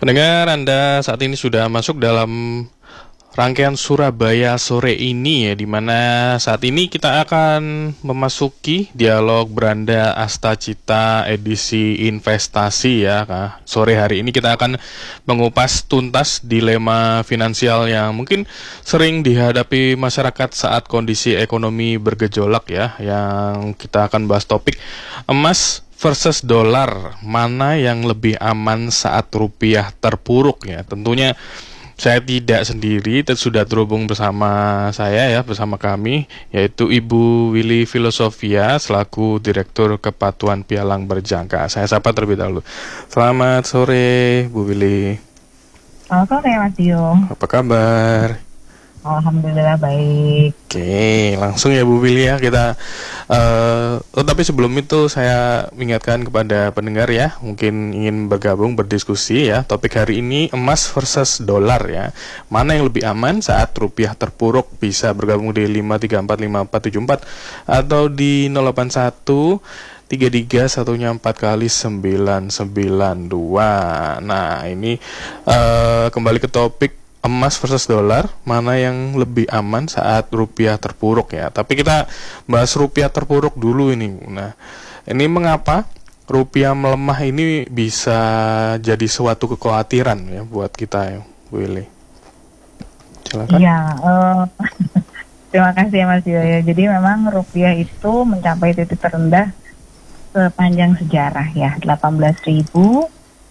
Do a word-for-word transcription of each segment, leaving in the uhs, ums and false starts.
Pendengar, Anda saat ini sudah masuk dalam rangkaian Surabaya sore ini ya, di mana saat ini kita akan memasuki dialog Beranda Astacita edisi investasi ya. Nah, sore hari ini kita akan mengupas tuntas dilema finansial yang mungkin sering dihadapi masyarakat saat kondisi ekonomi bergejolak ya. Yang kita akan bahas topik emas versus dolar, mana yang lebih aman saat rupiah terpuruk ya. Tentunya saya tidak sendiri, sudah terhubung bersama saya ya, bersama kami, yaitu Ibu Willy Filosofia selaku Direktur Kepatuhan Pialang Berjangka. Saya sapa terlebih dahulu. Selamat sore, Bu Willy. Selamat sore, Mas Dio. Apa kabar? Alhamdulillah baik. Oke, langsung ya Bu Willy ya kita. Uh, oh, tapi sebelum itu saya mengingatkan kepada pendengar ya, mungkin ingin bergabung berdiskusi ya. Topik hari ini emas versus dolar ya. Mana yang lebih aman saat rupiah terpuruk? Bisa bergabung di lima tiga empat lima empat tujuh empat atau di nol delapan satu tiga tiga satunya empat kali sembilan sembilan dua. Nah ini uh, kembali ke topik emas versus dolar, mana yang lebih aman saat rupiah terpuruk ya. Tapi kita bahas rupiah terpuruk dulu ini. Nah, ini mengapa rupiah melemah ini bisa jadi suatu kekhawatiran ya buat kita ya, Bu Willy. Silakan. Iya, uh, terima kasih ya Mas Yoyo. Jadi memang rupiah itu mencapai titik terendah sepanjang sejarah ya, delapan belas ribu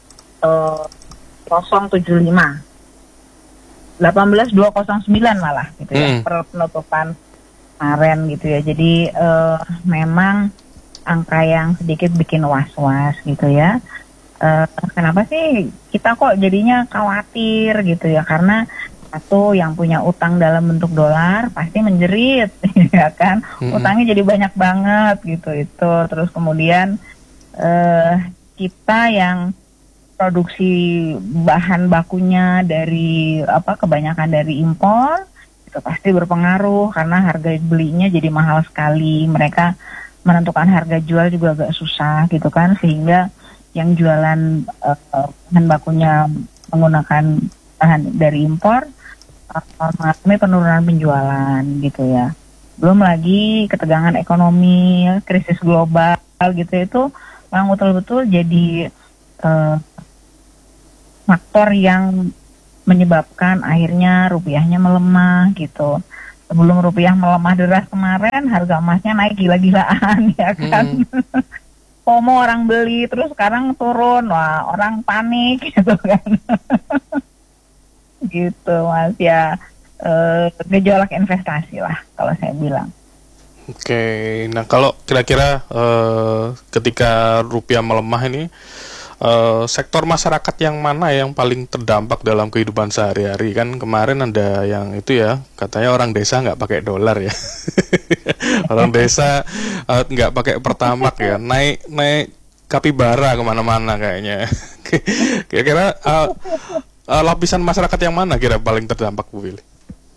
tujuh puluh lima. delapan belas ribu dua ratus sembilan malah gitu ya, hmm. per penutupan kemarin gitu ya. Jadi uh, memang angka yang sedikit bikin was-was gitu ya. Uh, kenapa sih kita kok jadinya khawatir gitu ya? Karena satu, yang punya utang dalam bentuk dolar pasti menjerit ya kan. Hmm. Utangnya jadi banyak banget gitu itu. Terus kemudian uh, kita yang produksi bahan bakunya dari apa kebanyakan dari impor itu pasti berpengaruh karena harga belinya jadi mahal sekali. Mereka menentukan harga jual juga agak susah gitu kan, sehingga yang jualan uh, bahan bakunya menggunakan bahan dari impor uh, mengalami penurunan penjualan gitu ya. Belum lagi ketegangan ekonomi, krisis global gitu, itu memang betul-betul jadi uh, faktor yang menyebabkan akhirnya rupiahnya melemah gitu. Sebelum rupiah melemah deras kemarin, harga emasnya naik gila-gilaan ya kan. Hmm. FOMO orang beli, terus sekarang turun, wah orang panik gitu kan. Gitu Mas ya, e, gejolak investasi lah kalau saya bilang. Oke, nah kalau kira-kira e, ketika rupiah melemah ini, Uh, sektor masyarakat yang mana yang paling terdampak dalam kehidupan sehari-hari? Kan kemarin ada yang itu ya, katanya orang desa nggak pakai dolar ya. Orang desa uh, nggak pakai pertamak ya, naik naik kapibara kemana-mana kayaknya. Kira-kira uh, uh, lapisan masyarakat yang mana kira paling terdampak, Bu Willy?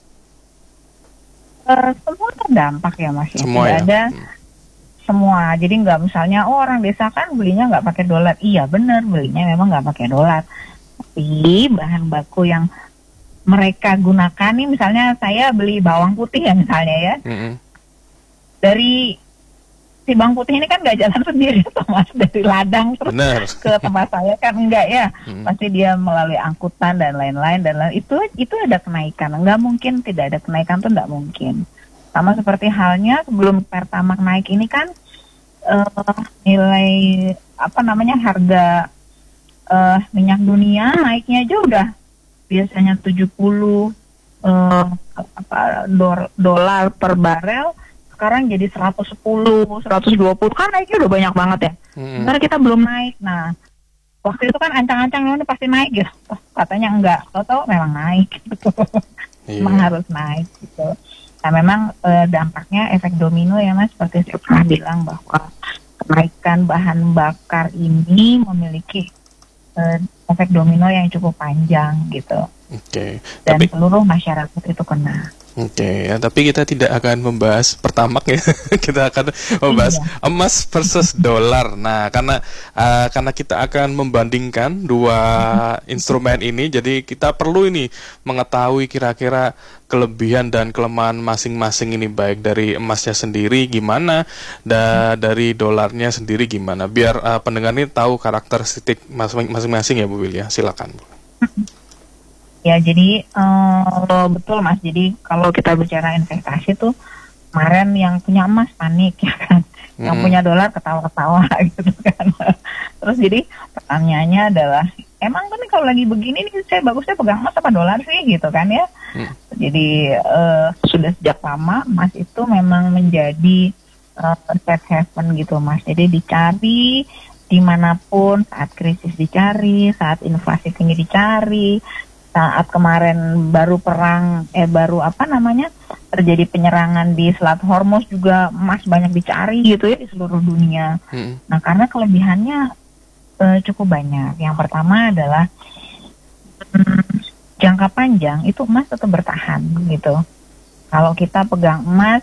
Uh, semua terdampak ya Mas. Semua ya. Ada hmm. semua, jadi nggak misalnya oh orang desa kan belinya nggak pakai dolar. Iya benar, belinya memang nggak pakai dolar, tapi bahan baku yang mereka gunakan nih, misalnya saya beli bawang putih ya misalnya ya, mm-hmm. dari si bawang putih ini kan nggak jalan sendiri Mas, dari ladang terus bener. Ke tempat saya kan enggak ya, mm-hmm. pasti dia melalui angkutan dan lain-lain dan lain itu itu ada kenaikan, nggak mungkin tidak ada kenaikan, tuh nggak mungkin. Sama seperti halnya sebelum Pertamax naik ini kan uh, nilai apa namanya harga uh, minyak dunia naiknya aja udah biasanya tujuh puluh uh, apa do- dolar per barel, sekarang jadi seratus sepuluh, seratus dua puluh, kan naiknya udah banyak banget ya. Hmm. Karena kita belum naik. Nah, waktu itu kan ancang-ancang ini pasti naik ya. Oh, katanya enggak, tahu-tahu memang naik gitu. Yeah. Memang harus naik gitu. Nah memang e, dampaknya efek domino ya Mas, seperti saya pernah bilang bahwa kenaikan bahan bakar ini memiliki e, efek domino yang cukup panjang gitu. Oke. Okay. Dan Tapi, seluruh masyarakat itu kena. Oke, ya, tapi kita tidak akan membahas pertamak ya. Kita akan membahas iya. emas versus dolar. Nah, karena uh, karena kita akan membandingkan dua instrumen ini, jadi kita perlu ini mengetahui kira-kira kelebihan dan kelemahan masing-masing ini, baik dari emasnya sendiri gimana, dan dari dolarnya sendiri gimana. Biar uh, pendengar ini tahu karakteristik masing-masing ya, Bu Wil ya. Silakan, Bu. Ya, jadi uh, betul Mas. Jadi kalau kita bicara investasi tuh kemarin yang punya emas panik ya kan, mm-hmm. yang punya dolar ketawa-ketawa gitu kan. Terus jadi pertanyaannya adalah, emang kan kalau lagi begini nih saya bagusnya pegang emas apa dolar sih gitu kan ya. Mm. Jadi uh, sudah sejak lama emas itu memang menjadi uh, safe haven gitu Mas. Jadi dicari dimanapun, saat krisis dicari, saat inflasi tinggi dicari. Saat kemarin baru perang, eh baru apa namanya, terjadi penyerangan di Selat Hormuz juga emas banyak dicari gitu ya di seluruh dunia. Hmm. Nah karena kelebihannya eh, cukup banyak. Yang pertama adalah hmm, jangka panjang itu emas tetap bertahan gitu. Kalau kita pegang emas,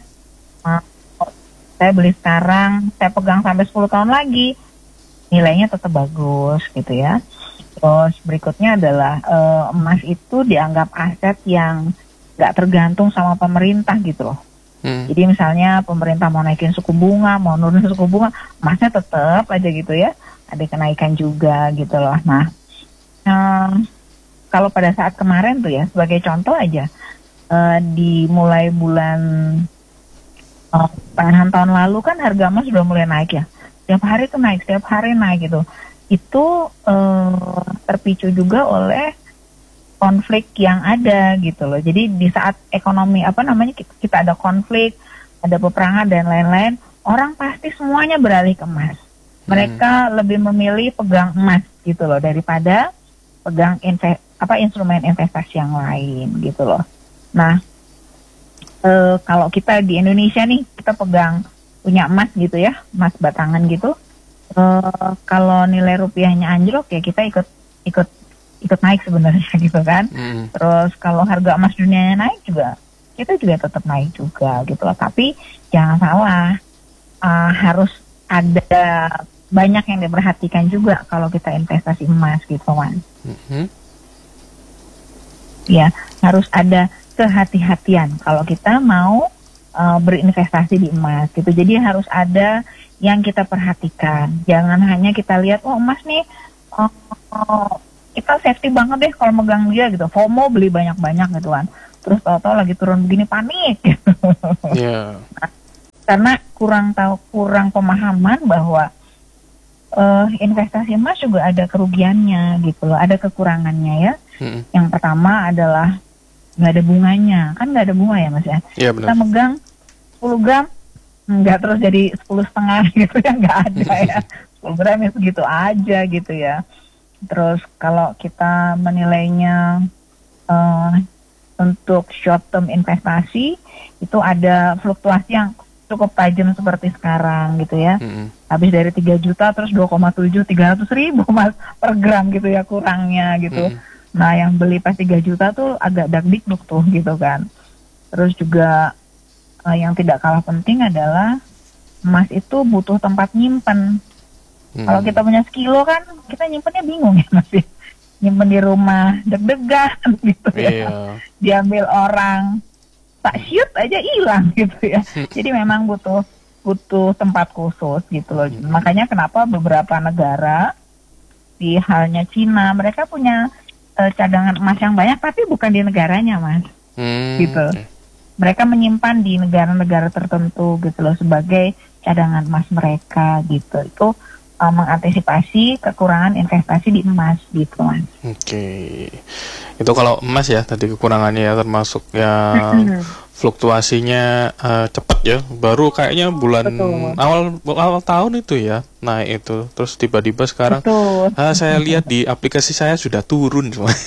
saya beli sekarang, saya pegang sampai sepuluh tahun lagi, nilainya tetap bagus gitu ya. Terus berikutnya adalah uh, emas itu dianggap aset yang nggak tergantung sama pemerintah gitu loh. Hmm. Jadi misalnya pemerintah mau naikin suku bunga, mau nurunin suku bunga, emasnya tetap aja gitu ya, ada kenaikan juga gitu loh. Nah, uh, kalau pada saat kemarin tuh ya, sebagai contoh aja, uh, di mulai bulan uh, pertengahan tahun lalu kan harga emas sudah mulai naik ya. Setiap hari tuh naik, setiap hari naik gitu. Itu eh, terpicu juga oleh konflik yang ada gitu loh. Jadi di saat ekonomi apa namanya kita, kita ada konflik, ada peperangan dan lain-lain, orang pasti semuanya beralih ke emas. Mereka hmm. lebih memilih pegang emas gitu loh daripada pegang inve, apa instrumen investasi yang lain gitu loh. Nah eh, kalau kita di Indonesia nih kita pegang punya emas gitu ya, emas batangan gitu. Uh, kalau nilai rupiahnya anjlok ya kita ikut ikut ikut naik sebenarnya gitu kan. Mm. Terus kalau harga emas dunianya naik juga kita juga tetap naik juga gitu loh. Tapi jangan salah, uh, harus ada banyak yang diperhatikan juga kalau kita investasi emas gitu Mas. Mm-hmm. Ya harus ada kehati-hatian kalau kita mau uh, berinvestasi di emas gitu. Jadi harus ada yang kita perhatikan. Jangan hanya kita lihat, oh emas nih, oh, oh, kita safety banget deh kalau megang dia gitu. FOMO beli banyak-banyak gitu kan. Terus tahu-tahu lagi turun begini panik. Gitu. Yeah. Nah, karena kurang tahu, kurang pemahaman bahwa uh, investasi emas juga ada kerugiannya gitu loh, ada kekurangannya ya. Hmm. Yang pertama adalah nggak ada bunganya, kan nggak ada bunga ya Mas ya. Yeah, kita megang sepuluh gram nggak terus jadi sepuluh setengah gitu ya, nggak ada ya. sepuluh gram ya segitu aja gitu ya. Terus kalau kita menilainya uh, untuk short term investasi itu ada fluktuasi yang cukup tajam seperti sekarang gitu ya. Mm-hmm. Habis dari tiga juta terus dua koma tujuh, tiga ratus ribu Mas per gram gitu ya kurangnya gitu. Mm-hmm. Nah yang beli pas tiga juta tuh agak dakdikduk tuh gitu kan. Terus juga yang tidak kalah penting adalah emas itu butuh tempat nyimpen. Hmm. Kalau kita punya sekilo kan, kita nyimpennya bingung ya Mas. Nyimpen di rumah deg-degan gitu ya. Yeah. Diambil orang, tak shoot aja hilang gitu ya. Jadi memang butuh butuh tempat khusus gitu loh. Hmm. Makanya kenapa beberapa negara di halnya Cina, mereka punya uh, cadangan emas yang banyak, tapi bukan di negaranya Mas. Hmm. Gitu. Mereka menyimpan di negara-negara tertentu gitu loh sebagai cadangan emas mereka gitu. Itu uh, mengantisipasi kekurangan investasi di emas gitu Mas. Oke. Okay. Itu kalau emas ya tadi kekurangannya ya, termasuk yang fluktuasinya uh, cepat ya. Baru kayaknya bulan Betul. awal awal tahun itu ya naik itu. Terus tiba-tiba sekarang uh, saya lihat di aplikasi saya sudah turun semua.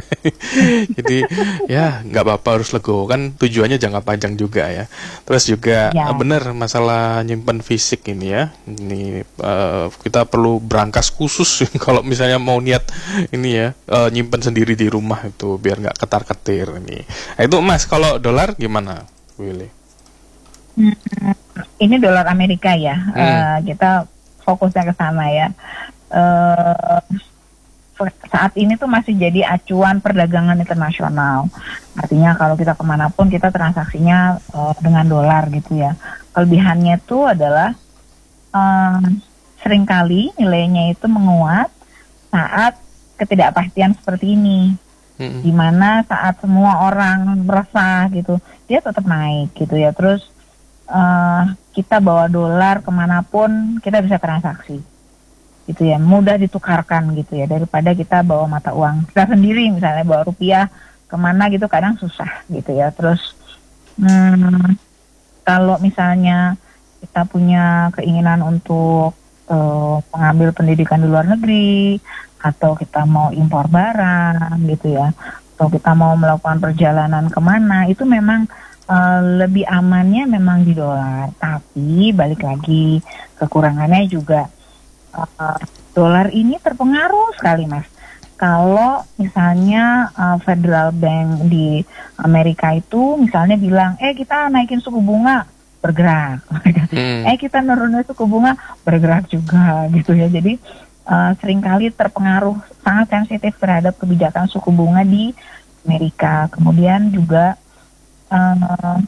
Jadi ya nggak apa-apa, harus legowo kan, tujuannya jangka panjang juga ya. Terus juga ya. benar masalah nyimpen fisik ini ya, ini uh, kita perlu berangkas khusus kalau misalnya mau niat ini ya uh, nyimpen sendiri di rumah itu biar nggak ketar-ketir ini. Nah, itu Mas, kalau dolar gimana? mana, Willy? Hmm, ini dolar Amerika ya, hmm. uh, kita fokusnya ke sana ya. Uh, saat ini tuh masih jadi acuan perdagangan internasional. Artinya kalau kita kemanapun kita transaksinya uh, dengan dolar gitu ya. Kelebihannya tuh adalah uh, seringkali nilainya itu menguat saat ketidakpastian seperti ini. Hmm. Dimana saat semua orang resah gitu, dia tetap naik gitu ya. Terus uh, kita bawa dolar kemanapun kita bisa transaksi. Gitu ya, mudah ditukarkan gitu ya, daripada kita bawa mata uang kita sendiri, misalnya bawa rupiah kemana gitu kadang susah gitu ya. Terus hmm, kalau misalnya kita punya keinginan untuk uh, mengambil pendidikan di luar negeri, atau kita mau impor barang gitu ya, atau kita mau melakukan perjalanan kemana, itu memang uh, lebih amannya memang di dolar. Tapi balik lagi, kekurangannya juga Uh, dolar ini terpengaruh sekali, Mas. Kalau misalnya uh, Federal Bank di Amerika itu misalnya bilang, eh kita naikin suku bunga, bergerak. hmm. Eh kita nurunin suku bunga, bergerak juga gitu ya. Jadi uh, seringkali terpengaruh, sangat sensitif terhadap kebijakan suku bunga di Amerika. Kemudian juga uh,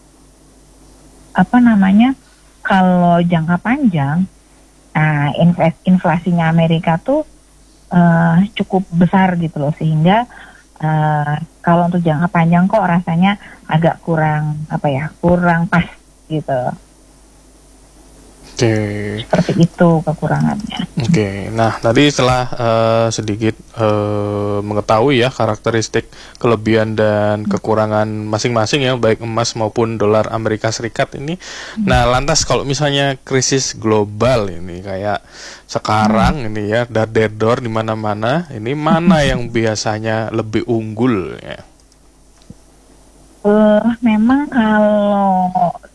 apa namanya, kalau jangka panjang, nah, inflasinya Amerika tuh uh, cukup besar gitu loh, sehingga uh, kalau untuk jangka panjang kok rasanya agak kurang apa ya, kurang pas gitu. Oke. Okay. Seperti itu kekurangannya. Oke. Okay. Nah, tadi setelah uh, sedikit uh, mengetahui ya karakteristik kelebihan dan kekurangan masing-masing ya, baik emas maupun dolar Amerika Serikat ini. Hmm. Nah, lantas kalau misalnya krisis global ini kayak sekarang hmm. ini ya, dar-der-dor di mana-mana, ini mana yang biasanya lebih unggul ya? Uh, memang kalau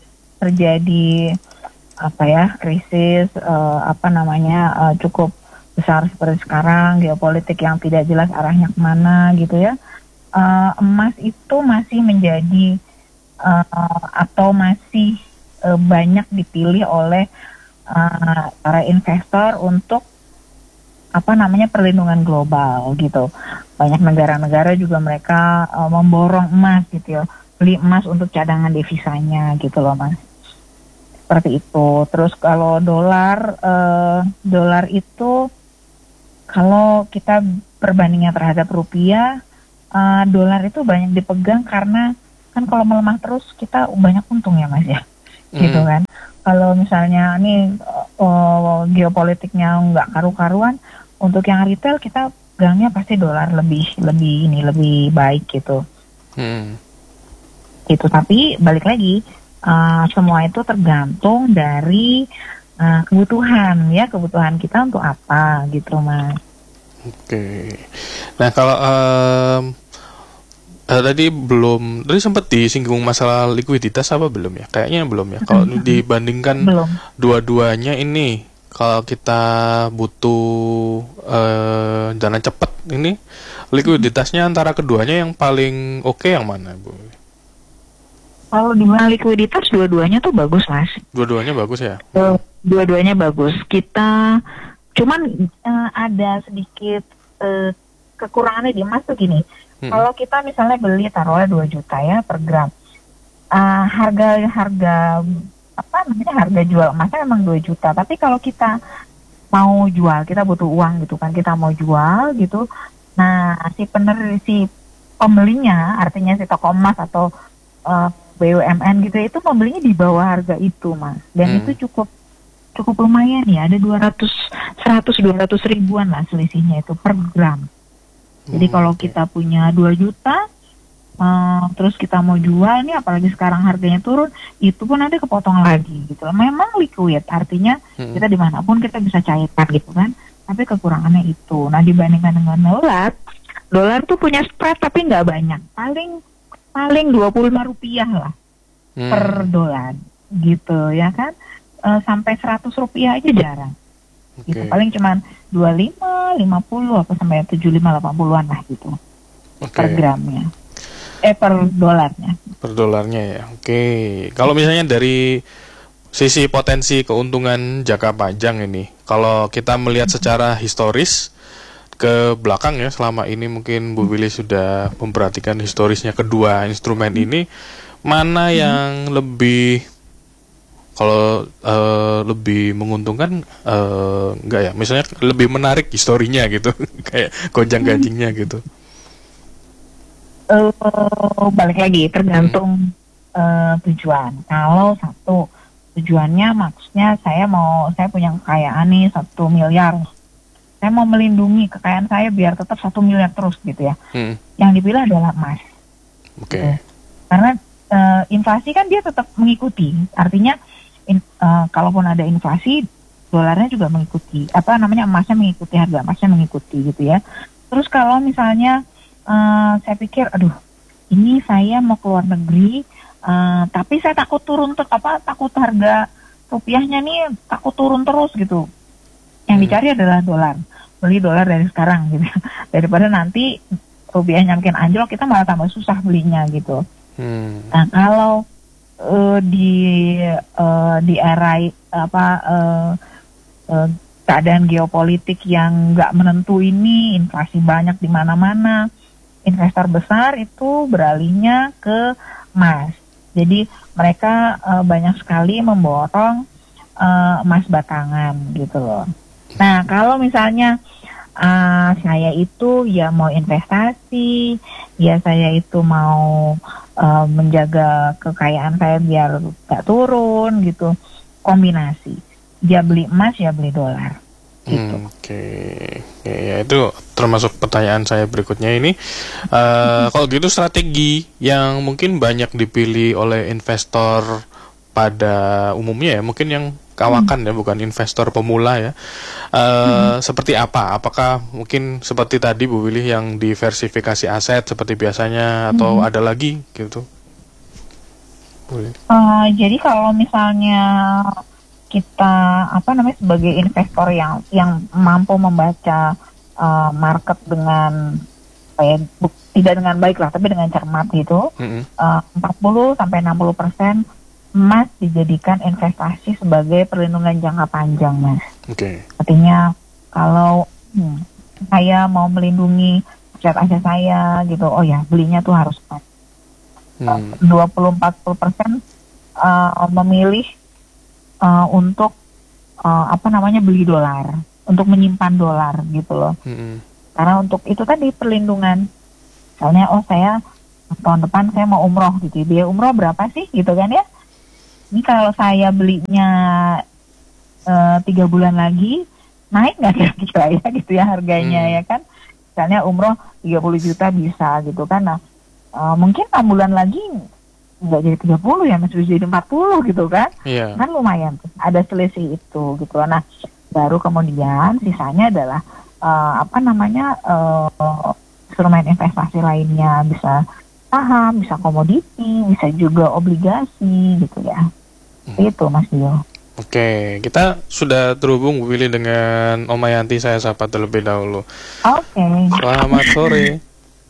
terjadi apa ya, krisis uh, apa namanya uh, cukup besar seperti sekarang, geopolitik yang tidak jelas arahnya kemana gitu ya, uh, emas itu masih menjadi uh, atau masih uh, banyak dipilih oleh uh, para investor untuk apa namanya, perlindungan global gitu. Banyak negara-negara juga mereka uh, memborong emas gitu ya, beli emas untuk cadangan devisanya gitu loh, Mas. Seperti itu. Terus kalau dolar, uh, dolar itu kalau kita perbandingan terhadap rupiah, uh, dolar itu banyak dipegang karena kan kalau melemah terus kita banyak untung ya, Mas ya, hmm. gitu kan. Kalau misalnya nih uh, geopolitiknya nggak karu-karuan, untuk yang retail kita pegangnya pasti dolar lebih lebih ini lebih baik gitu. Hmm. Itu, tapi balik lagi. Uh, semua itu tergantung dari uh, kebutuhan ya, kebutuhan kita untuk apa gitu, Mas. Oke. Nah kalau um, uh, tadi belum, tadi sempat disinggung masalah likuiditas apa belum ya? Kayaknya belum ya. Kalau dibandingkan belum. Dua-duanya ini, kalau kita butuh uh, dana cepat ini, likuiditasnya antara keduanya yang paling oke okay yang mana, Bu? Kalau dibilang likuiditas, dua-duanya tuh bagus, Mas. Dua-duanya bagus ya? Dua-duanya bagus. Kita, cuman uh, ada sedikit uh, kekurangannya di emas tuh gini. Hmm. Kalau kita misalnya beli taruhnya dua juta ya per gram. Uh, harga harga apa namanya harga jual emasnya memang dua juta. Tapi kalau kita mau jual, kita butuh uang gitu kan. Kita mau jual gitu. Nah, si pener si pembelinya, artinya si toko emas atau uh, B U M N gitu, itu pembelinya di bawah harga itu, Mas. Dan hmm. itu cukup cukup lumayan ya, ada dua ratus, seratus, dua ratus ribuan lah selisihnya itu per gram. Jadi hmm. kalau kita punya dua juta, uh, terus kita mau jual nih, apalagi sekarang harganya turun, itu pun nanti kepotong lagi gitu. Memang liquid, artinya hmm. kita dimanapun kita bisa cairkan gitu kan. Tapi kekurangannya itu. Nah, dibandingkan dengan dolar, dolar tuh punya spread tapi nggak banyak. Paling paling dua puluh lima rupiah lah hmm. per dolar gitu ya kan, e, sampai seratus rupiah aja jarang. Okay. Gitu. Paling cuman dua puluh lima, lima puluh apa sampai tujuh puluh lima, delapan puluhan lah gitu okay. per gramnya. Eh per dolarnya. Per dolarnya ya. Oke. Kalau misalnya dari sisi potensi keuntungan jangka panjang ini, kalau kita melihat secara historis ke belakang ya, selama ini mungkin Bu Willy sudah memperhatikan historisnya kedua instrumen ini, mana yang lebih kalau uh, lebih menguntungkan, uh, enggak ya, misalnya lebih menarik historinya gitu, kayak gonjang ganjingnya gitu. Uh, balik lagi tergantung hmm. uh, tujuan. Kalau satu tujuannya maksudnya saya mau saya punya kekayaan nih satu miliar, saya mau melindungi kekayaan saya biar tetap satu miliar terus gitu ya. Hmm. Yang dipilih adalah emas. Oke. Okay. Karena uh, inflasi kan dia tetap mengikuti, artinya in, uh, kalaupun ada inflasi dolarnya juga mengikuti, apa namanya emasnya mengikuti, harga emasnya mengikuti gitu ya. Terus kalau misalnya Uh, saya pikir, aduh, ini saya mau keluar negeri, uh, tapi saya takut turun ter apa, takut harga rupiahnya nih takut turun terus gitu. Yang hmm. dicari adalah dolar, beli dolar dari sekarang gitu, daripada nanti rupiahnya makin anjlok kita malah tambah susah belinya gitu. Hmm. Nah kalau uh, di uh, di era apa uh, uh, keadaan geopolitik yang nggak menentu ini, inflasi banyak di mana-mana. Investor besar itu beralihnya ke emas. Jadi mereka uh, banyak sekali memborong uh, emas batangan gitu loh. Nah kalau misalnya uh, saya itu ya mau investasi, ya saya itu mau uh, menjaga kekayaan saya biar gak turun gitu, kombinasi. Dia beli emas, ya beli dolar. Gitu. Hmm, Oke, okay. ya, ya itu termasuk pertanyaan saya berikutnya ini. Uh, kalau gitu strategi yang mungkin banyak dipilih oleh investor pada umumnya ya, mungkin yang kawakan hmm. ya, bukan investor pemula ya. Uh, hmm. Seperti apa? Apakah mungkin seperti tadi Bu Willy yang diversifikasi aset seperti biasanya, atau hmm. ada lagi gitu? Uh, jadi kalau misalnya kita apa namanya sebagai investor yang yang mampu membaca uh, market dengan kayak tidak dengan baik lah, tapi dengan cermat gitu, mm-hmm. uh, empat puluh sampai enam puluh persen emas dijadikan investasi sebagai perlindungan jangka panjang, Mas. Oke. Okay. Artinya kalau hmm, saya mau melindungi aset-aset saya gitu, oh ya belinya tuh harus emas. Hmm. dua puluh sampai empat puluh persen uh, memilih Uh, untuk uh, apa namanya beli dolar, untuk menyimpan dolar gitu loh. Mm-hmm. Karena untuk itu tadi perlindungan. Misalnya oh saya tahun depan saya mau umroh gitu, biaya umroh berapa sih gitu kan ya? Ini kalau saya belinya uh, tiga bulan lagi naik nggak kira-kira ya gitu ya harganya mm. ya kan? Misalnya umroh tiga puluh juta bisa gitu kan? Nah uh, mungkin enam bulan lagi nggak jadi tiga puluh ya, masih jadi empat puluh gitu kan. Yeah. Kan lumayan tuh, ada selisih itu gitu. Nah, baru kemudian sisanya adalah uh, apa namanya uh, instrumen investasi lainnya, bisa saham, bisa komoditi, bisa juga obligasi gitu ya. Hmm. Itu Mas Dio. Oke, kita sudah terhubung Bu Willy dengan Om Yanti, saya sapa terlebih dahulu. Oke. Selamat sore.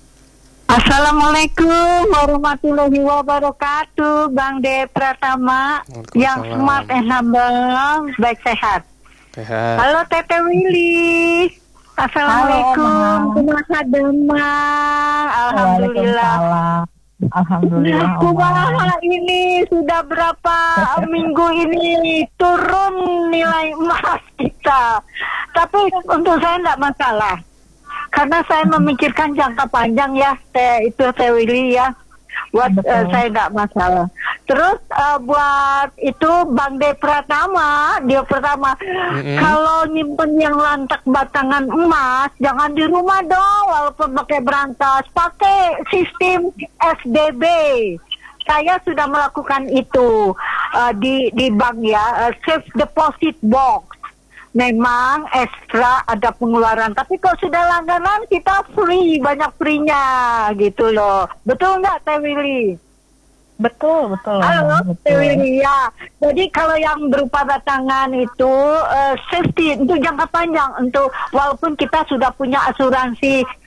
Assalamualaikum warahmatullahi wabarakatuh, Bang De Pratama yang smart and humble, baik sehat. Sehat. Halo Tete Willy. Assalamualaikum. Kumaha demang. Alhamdulillah. Alhamdulillah. Kumaha ini sudah berapa minggu ini turun nilai emas kita. Tapi untuk saya tidak masalah. Karena saya memikirkan jangka panjang ya, teh itu Teh Willy ya, buat uh, saya nggak masalah. Terus uh, buat itu Bang De Pratama, dia pertama, mm-hmm. kalau nyimpen yang lantak batangan emas, jangan di rumah dong, walaupun pakai brankas, pakai sistem S D B. Saya sudah melakukan itu uh, di di bank ya, uh, safe deposit box. Memang ekstra ada pengeluaran, tapi kalau sudah langganan kita free, banyak free-nya gitu loh. Betul nggak Teh Willy? Betul, betul. Halo betul. Teh Willy ya. Jadi kalau yang berupa batangan itu uh, safety untuk jangka panjang, untuk walaupun kita sudah punya asuransi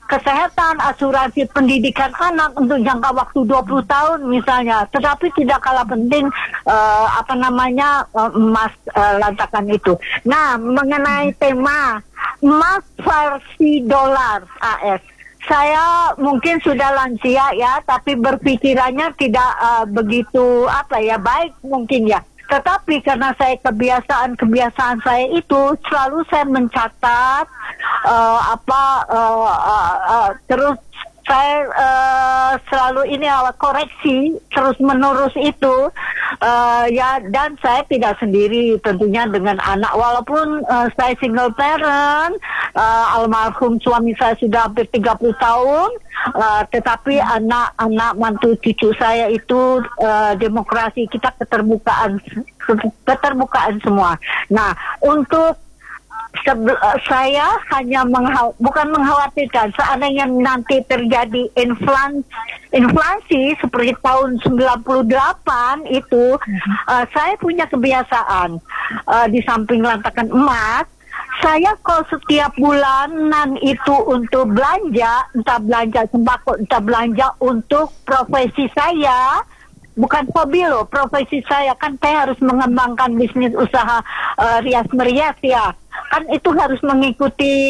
kesehatan, asuransi pendidikan anak untuk jangka waktu dua puluh tahun misalnya. Tetapi tidak kalah penting uh, apa namanya uh, emas uh, lantakan itu. Nah, mengenai tema emas versi dolar A S. Saya mungkin sudah lansia ya, tapi berpikirannya tidak uh, begitu apa ya baik mungkin ya. Tetapi karena saya kebiasaan-kebiasaan saya itu selalu saya mencatat uh, apa uh, uh, uh, terus saya uh, selalu ini awal koreksi terus menerus itu uh, ya, dan saya tidak sendiri tentunya dengan anak walaupun uh, saya single parent, uh, almarhum suami saya sudah hampir tiga puluh tahun, uh, tetapi anak-anak mantu cucu saya itu uh, demokrasi kita keterbukaan keterbukaan semua. Nah, untuk Sebe- saya hanya menghaw- bukan mengkhawatirkan seandainya nanti terjadi inflasi, inflasi seperti tahun sembilan puluh delapan itu, uh-huh. uh, saya punya kebiasaan uh, di samping lantakan emas, saya kalau setiap bulanan itu untuk belanja, entah belanja sembako, entah belanja untuk profesi saya. Bukan hobi loh, profesi saya kan saya harus mengembangkan bisnis usaha uh, rias merias ya. Kan itu harus mengikuti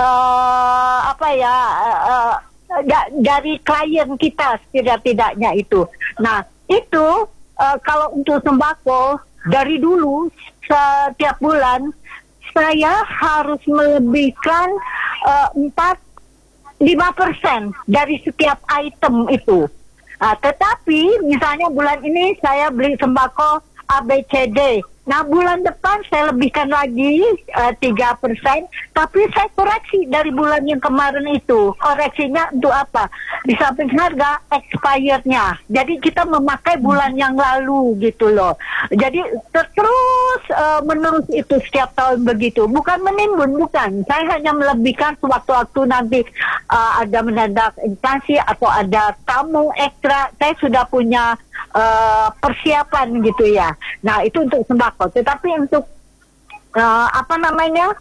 uh, apa ya uh, da- dari klien kita setidak-tidaknya itu. Nah itu uh, kalau untuk sembako dari dulu setiap bulan saya harus melebihkan uh, empat lima persen dari setiap item itu. Nah, tetapi misalnya bulan ini saya beli sembako A B C D. Nah, bulan depan saya lebihkan lagi uh, tiga persen, tapi saya koreksi dari bulan yang kemarin itu. Koreksinya untuk apa? Di samping harga expirednya. Jadi kita memakai bulan yang lalu gitu loh. Jadi terus uh, menerus itu setiap tahun begitu. Bukan menimbun, bukan. Saya hanya melebihkan sewaktu-waktu nanti uh, ada mendadak inflasi atau ada tamu ekstra. Saya sudah punya uh, persiapan gitu ya. Nah, itu untuk sembako. Tetapi untuk uh, apa namanya,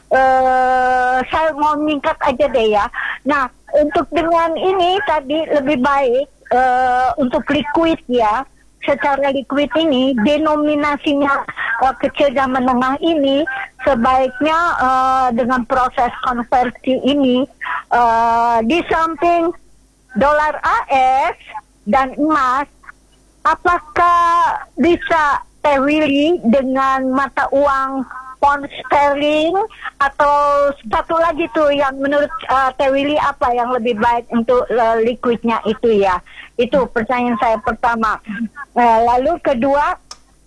uh, saya mau meningkat aja deh ya. Nah, untuk dengan ini tadi lebih baik uh, untuk liquid ya. Secara liquid ini denominasinya uh, kecil dan menengah ini sebaiknya uh, dengan proses konversi ini uh, di samping dolar A S dan emas, apakah bisa Teh Willy dengan mata uang pound sterling atau satu lagi tuh yang menurut uh, Teh Willy apa yang lebih baik untuk uh, liquidnya itu ya? Itu pertanyaan saya pertama. Uh, lalu kedua,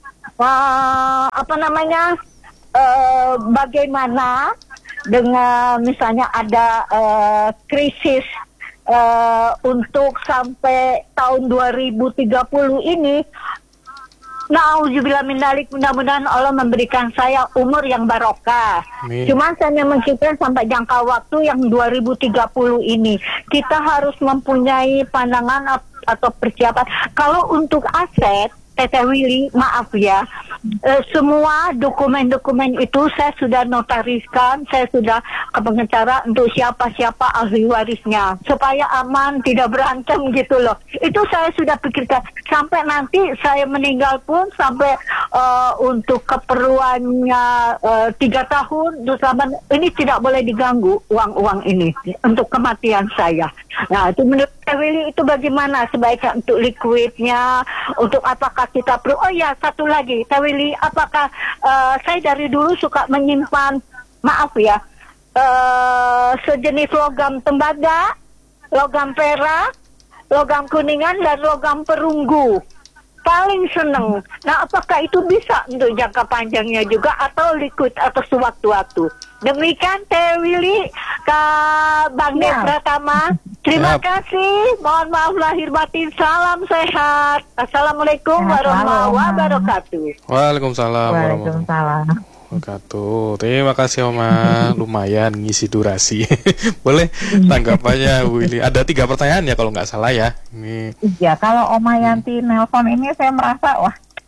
uh, apa namanya? Uh, bagaimana dengan misalnya ada uh, krisis uh, untuk sampai tahun dua ribu tiga puluh ini? Nauzubillah min dzalik, mudah-mudahan Allah memberikan saya umur yang barokah. Amin. Cuman saya memikirkan sampai jangka waktu yang dua ribu tiga puluh ini kita harus mempunyai pandangan atau persiapan. Kalau untuk aset, Teteh Willy, maaf ya, e, semua dokumen-dokumen itu saya sudah notariskan, saya sudah ke pengacara untuk siapa-siapa ahli warisnya, supaya aman, tidak berantem gitu loh. Itu saya sudah pikirkan, sampai nanti saya meninggal pun, sampai uh, untuk keperluannya uh, tiga tahun, selama ini tidak boleh diganggu uang-uang ini, untuk kematian saya. Nah, itu menurut Teh Willy itu bagaimana sebaiknya untuk liquidnya, untuk apakah kita perlu, oh ya satu lagi Teh Willy, apakah uh, saya dari dulu suka menyimpan, maaf ya, uh, sejenis logam tembaga, logam perak, logam kuningan dan logam perunggu. Paling seneng. Nah, apakah itu bisa untuk jangka panjangnya juga atau liquid atau sewaktu-waktu? Demikian Teh Willy, Kak Bang Des Pratama. Terima Yap. kasih. Mohon maaf lahir batin. Salam sehat. Assalamualaikum warahmatullahi wabarakatuh. Waalaikumsalam warahmatullahi Waalaikumsalam. wabarakatuh. Terima kasih Oma. Lumayan ngisi durasi. Boleh tanggapannya Willy. Ada tiga pertanyaan ya kalau nggak salah ya. Ini. Iya, kalau Oma Yanti nelpon ini saya merasa wah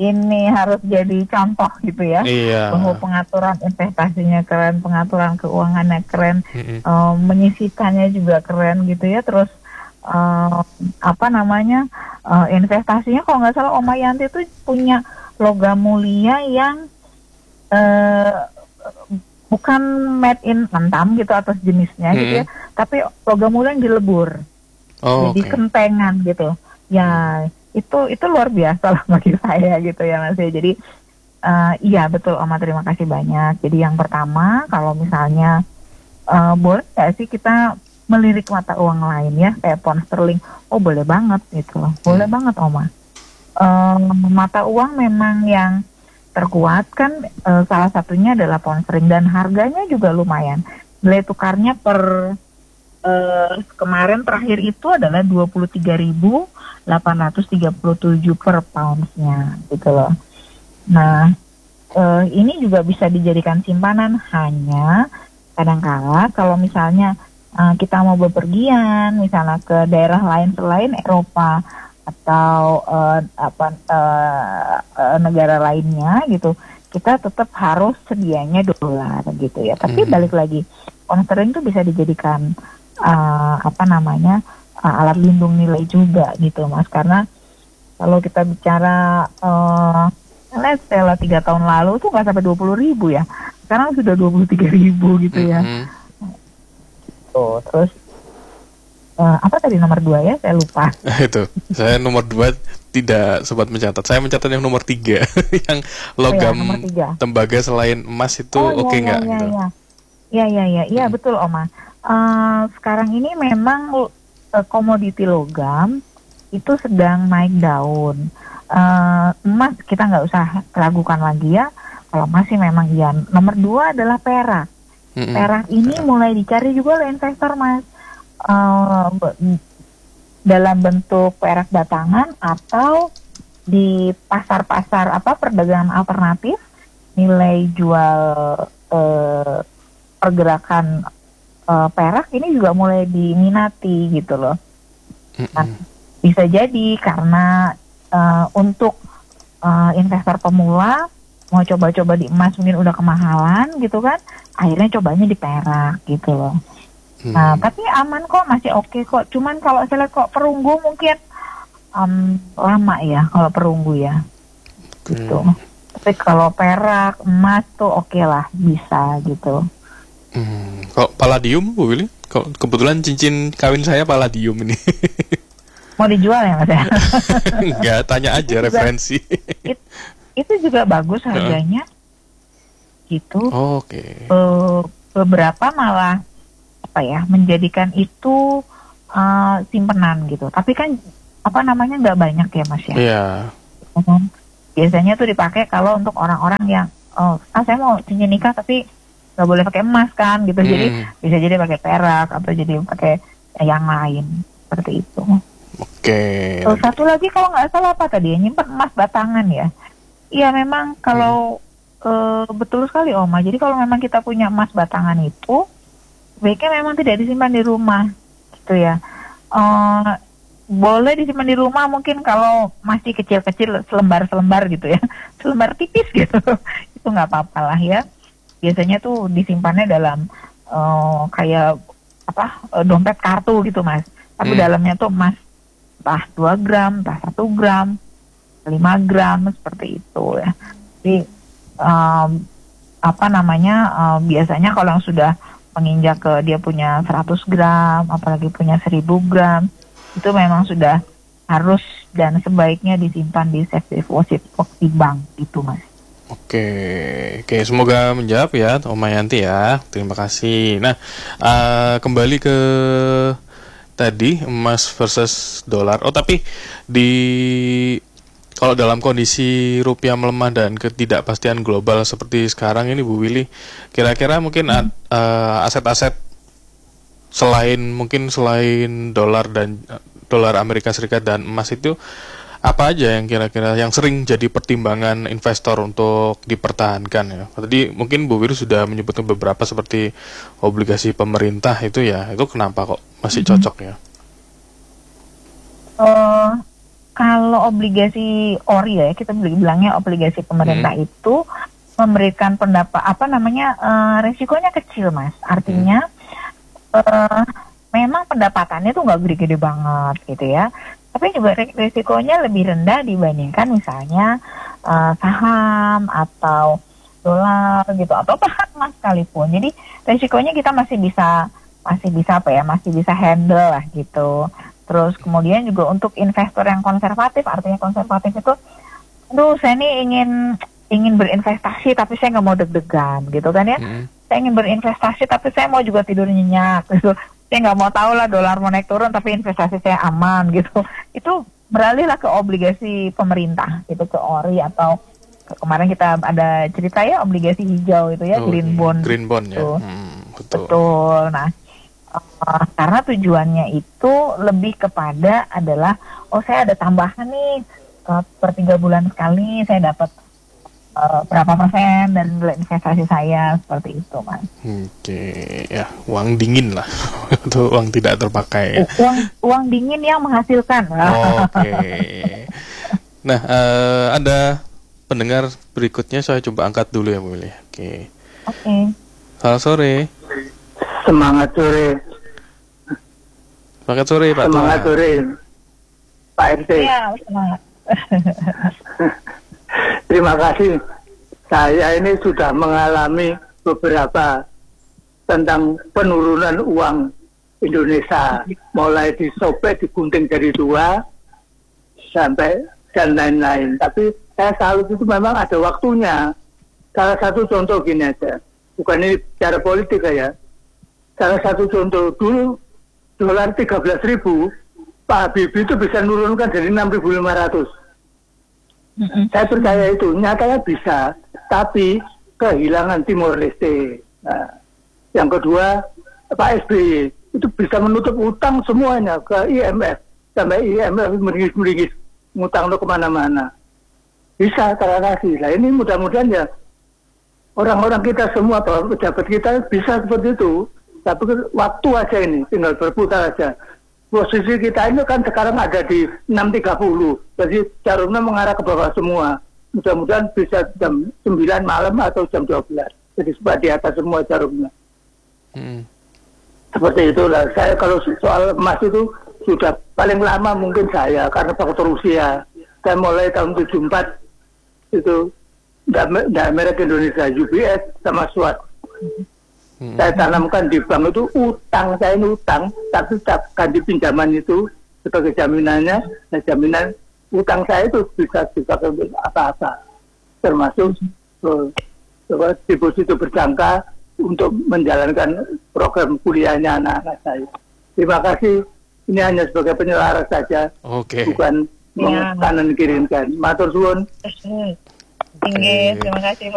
ini harus jadi contoh gitu ya, Iya. bahwa pengaturan investasinya keren, pengaturan keuangannya keren, Mm-mm. uh, menyisihkannya juga keren gitu ya. Terus uh, apa namanya uh, investasinya kalau nggak salah Oma Yanti itu punya logam mulia yang uh, bukan made in Antam gitu atas jenisnya gitu ya, tapi logam mulia yang dilebur, Oh, jadi oke. kentengan gitu ya. Itu itu luar biasa lah bagi saya gitu ya Mas ya. Jadi uh, iya betul Oma, terima kasih banyak. Jadi yang pertama, kalau misalnya uh, boleh nggak sih kita melirik mata uang lain ya, kayak pound sterling? Oh boleh banget gitu loh, boleh Hmm. banget Oma. Uh, mata uang memang yang terkuat kan, uh, salah satunya adalah pound sterling, dan harganya juga lumayan. Nilai tukarnya per uh, kemarin terakhir itu adalah dua puluh tiga ribu delapan ratus tiga puluh tujuh per pounds-nya gitu loh. Nah, eh, ini juga bisa dijadikan simpanan, hanya kadang-kala kalau misalnya eh, kita mau bepergian misalnya ke daerah lain selain Eropa atau eh, apa eh, eh, negara lainnya gitu, kita tetap harus sedianya dolar gitu ya. Tapi Hmm. balik lagi, pound sterling itu bisa dijadikan eh, apa namanya uh, alat lindung nilai juga gitu Mas, karena kalau kita bicara uh, let's say lah tiga tahun lalu tuh nggak sampai dua puluh ribu ya, sekarang sudah dua puluh tiga ribu gitu ya. Mm-mm. Tuh, terus uh, apa tadi nomor dua ya, saya lupa. Itu saya nomor dua tidak sempat mencatat. Saya mencatat yang nomor tiga, yang logam nomor tiga. tembaga selain emas itu Oh, oke iya, nggak? iya, gitu? iya, iya, iya, iya, iya, Hmm. betul Oma. Uh, sekarang ini memang uh, komoditi logam itu sedang naik daun. Uh, emas kita nggak usah ragukan lagi ya. Kalau masih memang iya. Nomor dua adalah perak. Mm-mm. Perak ini Perak. mulai dicari juga oleh investor Mas. Uh, be- dalam bentuk perak batangan atau di pasar-pasar apa perdagangan alternatif, nilai jual uh, pergerakan uh, perak ini juga mulai diminati gitu loh. Nah, Mm-mm. bisa jadi karena uh, untuk uh, investor pemula mau coba-coba di emas mungkin udah kemahalan gitu kan, akhirnya cobanya di perak gitu loh. Hmm. Nah, tapi aman kok, masih oke kok. Cuman kalau saya lihat kok perunggu mungkin um, lama ya kalau perunggu ya gitu. Hmm. Tapi kalau perak, emas tuh oke lah, bisa gitu. Hmm. Kok palladium, Bu Willy? Kok kebetulan cincin kawin saya palladium ini. Mau dijual ya Mas ya? Enggak, tanya aja Itu juga- referensi. It- itu juga bagus harganya gitu. Oh, Oke. Be- beberapa malah apa ya, menjadikan itu uh, simpenan gitu. Tapi kan apa namanya nggak banyak ya Mas ya. Iya. Hmm. Biasanya tuh dipakai kalau untuk orang-orang yang oh, ah saya mau cincin nikah tapi nggak boleh pakai emas kan gitu. Jadi Hmm. bisa jadi pakai perak atau jadi pakai yang lain seperti itu. Oke. Terus satu lagi kalau nggak salah apa tadi ya, nyimpan emas batangan ya. Iya memang kalau eh, betul sekali Oma. Jadi kalau memang kita punya emas batangan itu baiknya memang tidak disimpan di rumah gitu ya. Eh, boleh disimpan di rumah mungkin kalau masih kecil-kecil selembar-selembar gitu ya, selembar tipis gitu. Itu nggak apa-apa lah ya. Biasanya tuh disimpannya dalam eh, kayak apa eh, dompet kartu gitu Mas. Tapi Hmm. dalamnya tuh emas entah dua gram, entah satu gram, lima gram seperti itu ya. Jadi um, apa namanya um, biasanya kalau yang sudah menginjak ke dia punya seratus gram, apalagi punya seribu gram, itu memang sudah harus dan sebaiknya disimpan di safe deposit box di bank gitu Mas. Oke, oke, semoga menjawab ya, Oma Yanti ya. Terima kasih. Nah, eh, kembali ke tadi emas versus dolar. Oh, tapi di kalau dalam kondisi rupiah melemah dan ketidakpastian global seperti sekarang ini, Bu Willy, kira-kira mungkin ad- eh, aset-aset selain mungkin selain dolar dan dolar Amerika Serikat dan emas itu apa aja yang kira-kira yang sering jadi pertimbangan investor untuk dipertahankan ya? Tadi mungkin Bu Willy sudah menyebutkan beberapa seperti obligasi pemerintah itu ya, itu kenapa kok masih cocok ya? Uh, kalau obligasi ori ya, kita bilangnya obligasi pemerintah hmm. itu memberikan pendapat apa namanya uh, resikonya kecil, Mas. Artinya hmm. uh, memang pendapatannya tuh nggak gede-gede banget gitu ya. Tapi juga resikonya lebih rendah dibandingkan misalnya uh, saham atau dolar gitu atau bahkan emas sekalipun. Jadi resikonya kita masih bisa masih bisa apa ya masih bisa handle lah gitu. Terus kemudian juga untuk investor yang konservatif, artinya konservatif itu, aduh saya nih ingin ingin berinvestasi tapi saya nggak mau deg-degan gitu kan ya. Hmm. Saya ingin berinvestasi tapi saya mau juga tidur nyenyak gitu. Saya nggak mau tahu lah dolar mau naik turun tapi investasi saya aman gitu. Itu beralihlah ke obligasi pemerintah gitu, ke ori atau kemarin kita ada cerita ya obligasi hijau itu ya, oh, green bond. Green bond gitu. ya. Hmm, betul. Betul. Nah, uh, karena tujuannya itu lebih kepada adalah oh saya ada tambahan nih uh, per tiga bulan sekali saya dapat uh, berapa persen dan nilai investasi saya seperti itu, Mas. Oke, ya uang dingin lah, itu uang tidak terpakai. Ya. Uang uang dingin yang menghasilkan. Oke. Nah, uh, ada pendengar berikutnya, saya coba angkat dulu ya, Bu Mili. Oke. Oke. Selamat sore. Semangat sore. Semangat sore, Pak. Semangat Tua. sore, Pak R T. Iya, semangat. Terima kasih. Saya ini sudah mengalami beberapa tentang penurunan uang Indonesia, mulai disobek, digunting dari dua sampai dan lain-lain. Tapi saya salut itu memang ada waktunya. Salah satu contoh gini aja, bukan ini secara politik ya. Salah satu contoh, dulu dolar tiga belas ribu, Pak Habibie itu bisa menurunkan dari enam ribu lima ratus. Mm-hmm. Saya percaya itu, nyatanya bisa, tapi kehilangan Timor Leste. Nah, yang kedua, Pak S B Y itu bisa menutup utang semuanya ke I M F, sampai I M F meringis-meringis, ngutang lo kemana-mana. Bisa terangkasi. Nah ini mudah-mudahan ya orang-orang kita semua, pejabat kita bisa seperti itu. Tapi waktu aja ini, tinggal berputar aja. Posisi kita ini kan sekarang ada di enam tiga puluh. Jadi jarumnya mengarah ke bawah semua. Mudah-mudahan bisa jam sembilan malam atau jam dua belas. Jadi supaya di atas semua jarumnya. Hmm. Seperti itulah. Saya kalau soal emas itu sudah paling lama mungkin saya, karena faktor usia. Saya mulai tahun tujuh puluh empat itu tidak merek Indonesia, U B S sama SWAT. Hmm. Saya tanamkan di bank itu utang, saya ini utang, tapi ganti pinjaman itu sebagai jaminannya, nah jaminan utang saya itu bisa dipakai untuk apa-apa, termasuk uh, deposito berjangka untuk menjalankan program kuliahnya anak-anak saya. Terima kasih, ini hanya sebagai penyelaras saja, okay. bukan ya. Kanan kirimkan. Matur suwun. Tinggi, terima kasih.